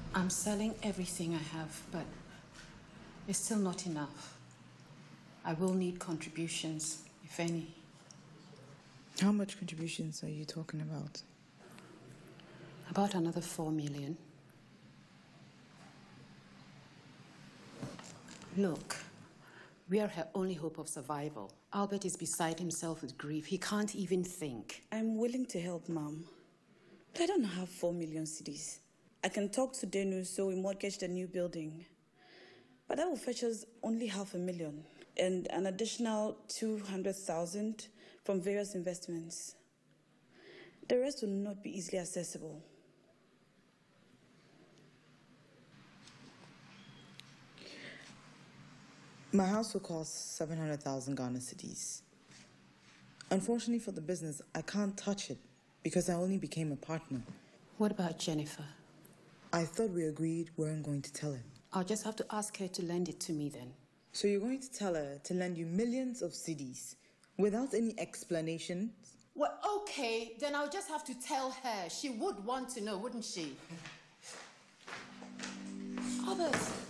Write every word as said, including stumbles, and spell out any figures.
I'm selling everything I have, but it's still not enough. I will need contributions, if any. How much contributions are you talking about? About another four million. Look, we are her only hope of survival. Albert is beside himself with grief. He can't even think. I'm willing to help, Mom. But I don't have four million cedis. I can talk to Denu so we mortgage the new building. But that will fetch us only half a million and an additional two hundred thousand from various investments. The rest will not be easily accessible. My house will cost seven hundred thousand Ghana cedis. Unfortunately for the business, I can't touch it because I only became a partner. What about Jennifer? I thought we agreed we weren't going to tell her. I'll just have to ask her to lend it to me then. So you're going to tell her to lend you millions of cedis without any explanations? Well, okay, then I'll just have to tell her. She would want to know, wouldn't she? Albert.